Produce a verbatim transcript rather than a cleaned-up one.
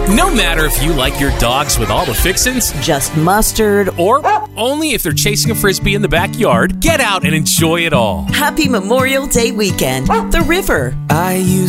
No matter if you like your dogs with all the fixins, just mustard, or only if they're chasing a Frisbee in the backyard, get out and enjoy it all. Happy Memorial Day weekend. The River. I used